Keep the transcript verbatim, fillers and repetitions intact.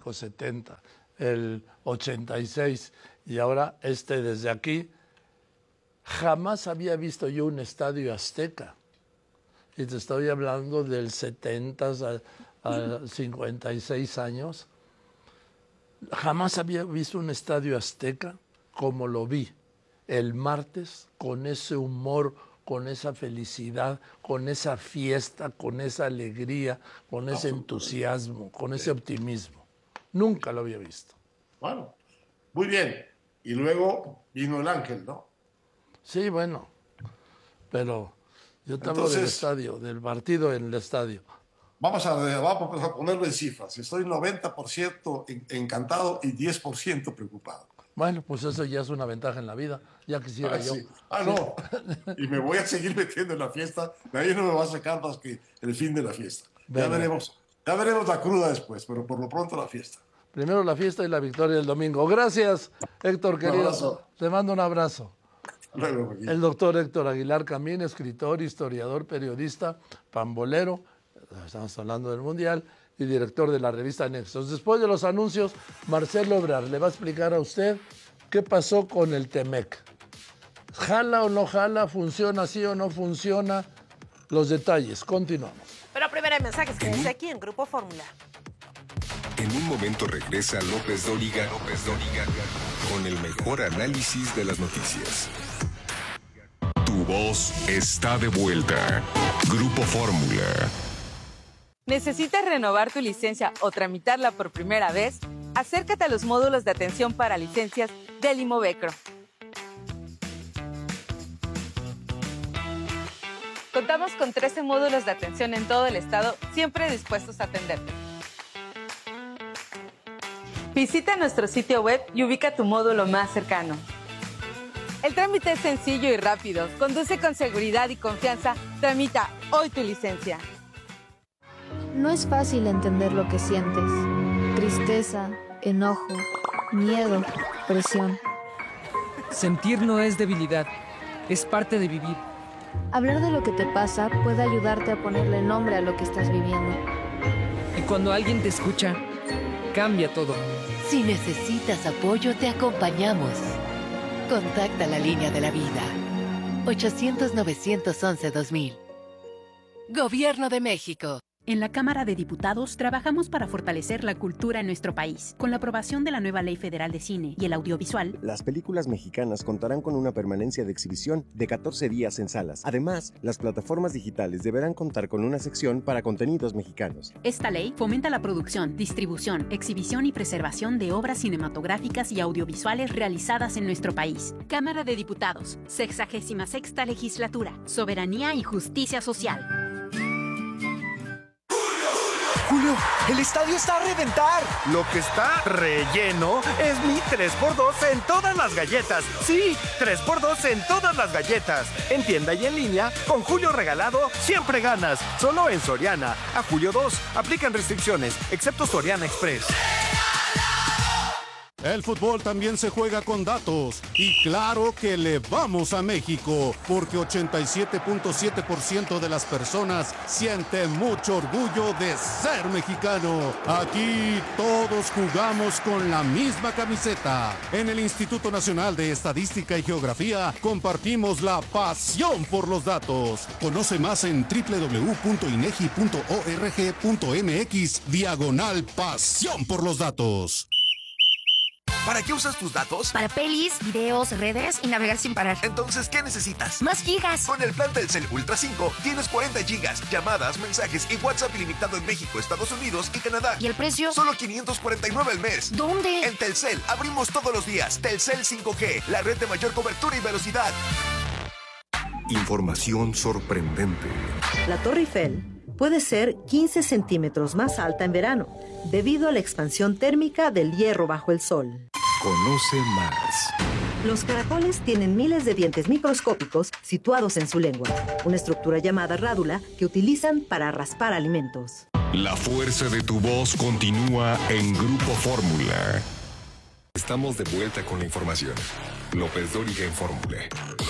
México setenta, el ochenta y seis y ahora este desde aquí. Jamás había visto yo un estadio azteca. Y te estoy hablando del setenta a, a cincuenta y seis años. Jamás había visto un estadio azteca como lo vi el martes, con ese humor, con esa felicidad, con esa fiesta, con esa alegría, con ese entusiasmo, con ese optimismo. Nunca lo había visto. Bueno, muy bien. Y luego vino el Ángel, ¿no? Sí, bueno, pero yo te hablo del estadio, del partido en el estadio. Vamos a, vamos a ponerlo en cifras. Estoy noventa por ciento encantado y diez por ciento preocupado. Bueno, pues eso ya es una ventaja en la vida. Ya quisiera ah, yo. Sí. Ah, sí. no. Y me voy a seguir metiendo en la fiesta. De ahí no me va a sacar más que el fin de la fiesta. Ya veremos, ya veremos la cruda después, pero por lo pronto la fiesta. Primero la fiesta y la victoria el domingo. Gracias, Héctor, querido. Te mando un abrazo. Luego, el doctor Héctor Aguilar Camín, escritor, historiador, periodista, pambolero, estamos hablando del Mundial, y director de la revista Nexos. Después de los anuncios, Marcelo Ebrard le va a explicar a usted qué pasó con el Temec. ¿Jala o no jala? ¿Funciona sí o no funciona? Los detalles. Continuamos. Pero primero hay mensajes que dice aquí en Grupo Fórmula. En un momento regresa López Dóriga, López Dóriga, con el mejor análisis de las noticias. Tu voz está de vuelta. Grupo Fórmula. ¿Necesitas renovar tu licencia o tramitarla por primera vez? Acércate a los módulos de atención para licencias del Imovecro. Contamos con trece módulos de atención en todo el estado, siempre dispuestos a atenderte. Visita nuestro sitio web y ubica tu módulo más cercano. El trámite es sencillo y rápido. Conduce con seguridad y confianza. Tramita hoy tu licencia. No es fácil entender lo que sientes. Tristeza, enojo, miedo, presión. Sentir no es debilidad, es parte de vivir. Hablar de lo que te pasa puede ayudarte a ponerle nombre a lo que estás viviendo. Y cuando alguien te escucha, cambia todo. Si necesitas apoyo, te acompañamos. Contacta la línea de la vida. ochocientos, novecientos once, dos mil. Gobierno de México. En la Cámara de Diputados trabajamos para fortalecer la cultura en nuestro país. Con la aprobación de la nueva Ley Federal de Cine y el Audiovisual, las películas mexicanas contarán con una permanencia de exhibición de catorce días en salas. Además, las plataformas digitales deberán contar con una sección para contenidos mexicanos. Esta ley fomenta la producción, distribución, exhibición y preservación de obras cinematográficas y audiovisuales realizadas en nuestro país. Cámara de Diputados, sexagésima sexta Legislatura, Soberanía y Justicia Social. Julio, el estadio está a reventar. Lo que está relleno es mi tres por dos en todas las galletas. Sí, tres por dos en todas las galletas. En tienda y en línea, con Julio regalado, siempre ganas. Solo en Soriana. A julio dos, aplican restricciones, excepto Soriana Express. El fútbol también se juega con datos y claro que le vamos a México porque ochenta y siete punto siete por ciento de las personas sienten mucho orgullo de ser mexicano. Aquí todos jugamos con la misma camiseta. En el Instituto Nacional de Estadística y Geografía compartimos la pasión por los datos. Conoce más en doble u doble u doble u punto inegi punto org punto mx diagonal pasión por los datos. ¿Para qué usas tus datos? Para pelis, videos, redes y navegar sin parar. Entonces, ¿qué necesitas? ¡Más gigas! Con el plan Telcel Ultra cinco tienes cuarenta gigas, llamadas, mensajes y WhatsApp ilimitado en México, Estados Unidos y Canadá. ¿Y el precio? Solo quinientos cuarenta y nueve al mes. ¿Dónde? En Telcel, abrimos todos los días. Telcel cinco G, la red de mayor cobertura y velocidad. Información sorprendente. La Torre Eiffel puede ser quince centímetros más alta en verano, debido a la expansión térmica del hierro bajo el sol. Conoce más. Los caracoles tienen miles de dientes microscópicos situados en su lengua, una estructura llamada rádula que utilizan para raspar alimentos. La fuerza de tu voz continúa en Grupo Fórmula. Estamos de vuelta con la información. López Dóriga en Fórmula.